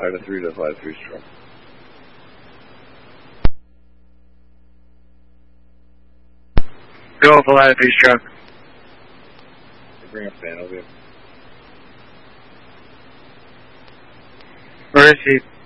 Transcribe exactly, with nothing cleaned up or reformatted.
Ida three to five three strong. Go for Ida three strong. Bring up fan, over here. Where is he?